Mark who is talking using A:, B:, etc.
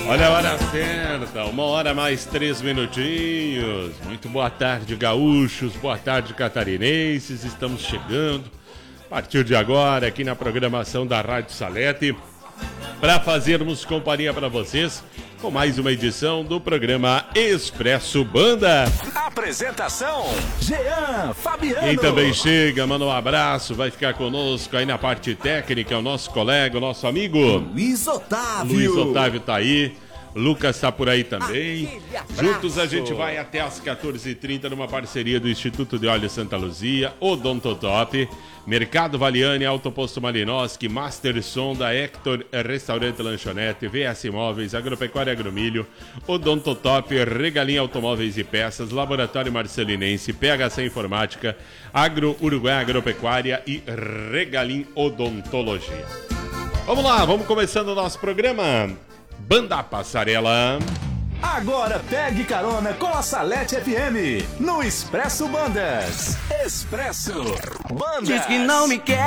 A: Olha a hora certa, 1h mais 3 minutinhos. Muito boa tarde, gaúchos, boa tarde, catarinenses. Estamos chegando, a partir de agora, aqui na programação da Rádio Salete, para fazermos companhia para vocês com mais uma edição do programa Expresso Banda.
B: Apresentação, Jean Fabiano.
A: Quem também chega, manda um abraço, vai ficar conosco aí na parte técnica, é o nosso colega, o nosso amigo
B: Luiz Otávio.
A: Luiz Otávio tá aí, Lucas tá por aí também. Juntos a gente vai até às 14h30 numa parceria do Instituto de Olhos Santa Luzia, Odontotop, Mercado Valiani, Autoposto Malinowski, Master Som da Hector Restaurante Lanchonete, VS Imóveis, Agropecuária Agromilho, Odontotop, Regalim Automóveis e Peças, Laboratório Marcelinense, PHC Informática, Agro Uruguai Agropecuária e Regalim Odontologia. Vamos lá, vamos começando o nosso programa. Banda Passarela.
B: Agora pegue carona com a Salete FM no Expresso Bandas. Expresso Bandas.
C: Diz que não me quer,